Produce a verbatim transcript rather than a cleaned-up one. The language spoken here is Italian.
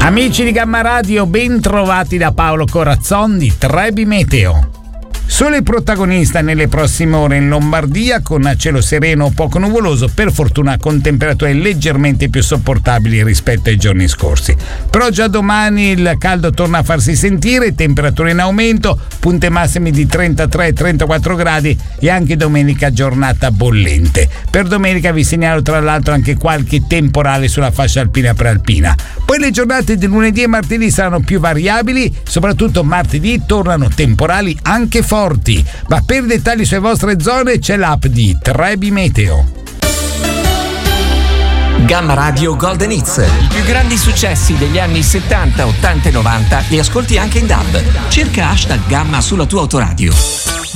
Amici di Gamma Radio, ben trovati da Paolo Corazzon di Trebi Meteo. Sole protagonista nelle prossime ore in Lombardia, con cielo sereno o poco nuvoloso, per fortuna con temperature leggermente più sopportabili rispetto ai giorni scorsi. Però già domani il caldo torna a farsi sentire, temperature in aumento, punte massime di trentatré trentaquattro gradi e anche domenica giornata bollente. Per domenica vi segnalo tra l'altro anche qualche temporale sulla fascia alpina prealpina. Poi le giornate di lunedì e martedì saranno più variabili, soprattutto martedì tornano temporali anche forti. Ma per dettagli sulle vostre zone c'è l'app di Trebi Meteo. Gamma Radio Golden Hits, i più grandi successi degli anni settanta, ottanta e novanta li ascolti anche in D A B. Cerca hashtag Gamma sulla tua autoradio.